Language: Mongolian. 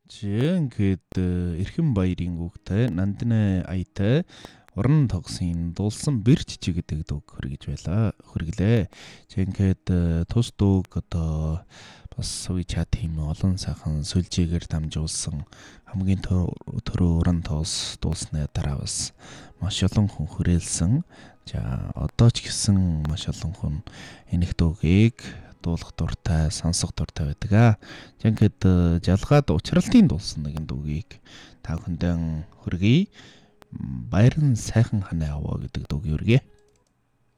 Ингээд эрхэм баярын үгтэй Нандина аятай уран тогсын дуулсан бэрч чи гэдэг үг хүргэлээ. Ингээд тус дууг одоо бас WeChat тийм олон сайхан сүлжээгээр дамжуулсан хамгийн түрүү уран тоос дуулсны дараа бас маш олон хүн хүрээлсэн. За одоо ч гэсэн маш олон хүн энэ дуугийг дуулах дуртай, сонсох дуртай байдаг. Ингээд жалгаад учралтын дуулсан нэгэн дуугийг та бүхэндээ хүргэе. Баярын сайхан ханаа аваа гэдэг дууг хүргэе.